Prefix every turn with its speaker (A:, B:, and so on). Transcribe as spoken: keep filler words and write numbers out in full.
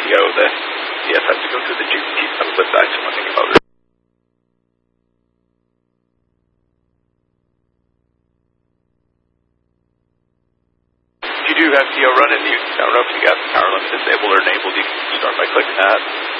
A: O, the C F has to go through the G P T stuff with that, so nothing about it. If you do have C O running, you, I don't know if you got the power limit disabled or enabled, you can start by clicking that.